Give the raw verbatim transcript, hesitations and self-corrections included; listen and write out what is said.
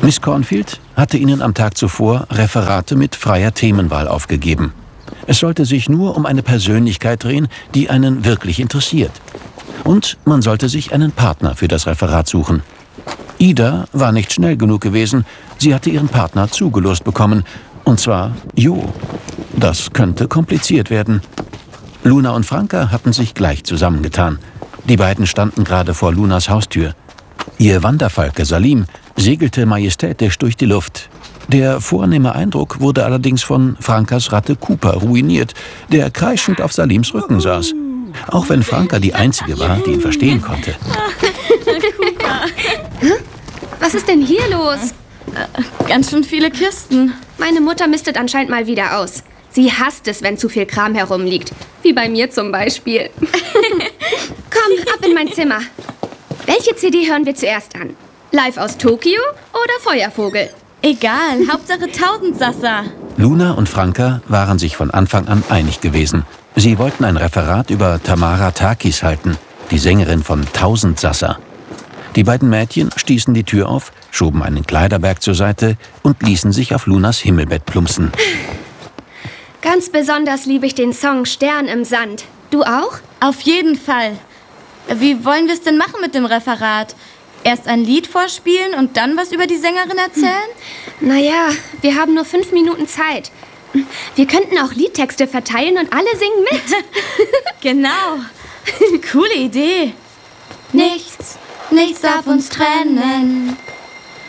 Miss Cornfield hatte ihnen am Tag zuvor Referate mit freier Themenwahl aufgegeben. Es sollte sich nur um eine Persönlichkeit drehen, die einen wirklich interessiert. Und man sollte sich einen Partner für das Referat suchen. Ida war nicht schnell genug gewesen. Sie hatte ihren Partner zugelost bekommen. Und zwar Jo. Das könnte kompliziert werden. Luna und Franka hatten sich gleich zusammengetan. Die beiden standen gerade vor Lunas Haustür. Ihr Wanderfalke Salim segelte majestätisch durch die Luft. Der vornehme Eindruck wurde allerdings von Frankas Ratte Cooper ruiniert, der kreischend auf Salims Rücken saß. Auch wenn Franka die Einzige war, die ihn verstehen konnte. Was ist denn hier los? Äh, ganz schön viele Kisten. Meine Mutter mistet anscheinend mal wieder aus. Sie hasst es, wenn zu viel Kram herumliegt. Wie bei mir zum Beispiel. Komm, ab in mein Zimmer. Welche C D hören wir zuerst an? Live aus Tokio oder Feuervogel? Egal, Hauptsache Tausendsassa. Luna und Franka waren sich von Anfang an einig gewesen. Sie wollten ein Referat über Tamara Takis halten, die Sängerin von Tausendsassa. Die beiden Mädchen stießen die Tür auf, schoben einen Kleiderberg zur Seite und ließen sich auf Lunas Himmelbett plumpsen. Ganz besonders liebe ich den Song Stern im Sand. Du auch? Auf jeden Fall. Wie wollen wir es denn machen mit dem Referat? Erst ein Lied vorspielen und dann was über die Sängerin erzählen? Hm. Naja, wir haben nur fünf Minuten Zeit. Wir könnten auch Liedtexte verteilen und alle singen mit. Genau. Coole Idee. Nichts, nichts darf uns trennen.